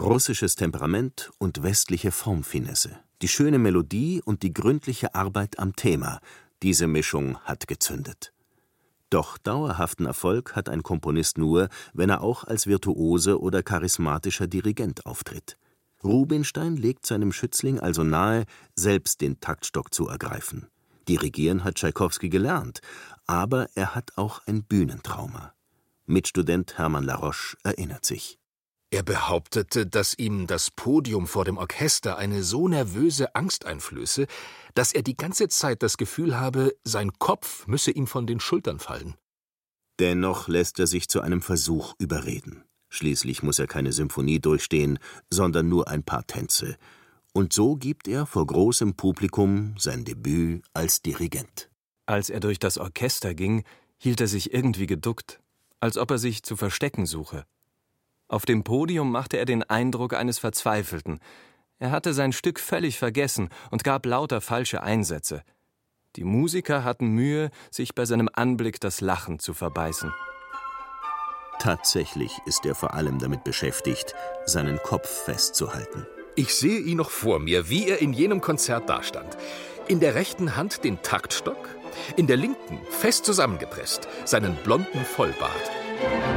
Russisches Temperament und westliche Formfinesse, die schöne Melodie und die gründliche Arbeit am Thema, diese Mischung hat gezündet. Doch dauerhaften Erfolg hat ein Komponist nur, wenn er auch als Virtuose oder charismatischer Dirigent auftritt. Rubinstein legt seinem Schützling also nahe, selbst den Taktstock zu ergreifen. Dirigieren hat Tschaikowski gelernt, aber er hat auch ein Bühnentrauma. Mitstudent Hermann Laroche erinnert sich. Er behauptete, dass ihm das Podium vor dem Orchester eine so nervöse Angst einflöße, dass er die ganze Zeit das Gefühl habe, sein Kopf müsse ihm von den Schultern fallen. Dennoch lässt er sich zu einem Versuch überreden. Schließlich muss er keine Symphonie durchstehen, sondern nur ein paar Tänze. Und so gibt er vor großem Publikum sein Debüt als Dirigent. Als er durch das Orchester ging, hielt er sich irgendwie geduckt, als ob er sich zu verstecken suche. Auf dem Podium machte er den Eindruck eines Verzweifelten. Er hatte sein Stück völlig vergessen und gab lauter falsche Einsätze. Die Musiker hatten Mühe, sich bei seinem Anblick das Lachen zu verbeißen. Tatsächlich ist er vor allem damit beschäftigt, seinen Kopf festzuhalten. Ich sehe ihn noch vor mir, wie er in jenem Konzert dastand. In der rechten Hand den Taktstock, in der linken fest zusammengepresst, seinen blonden Vollbart.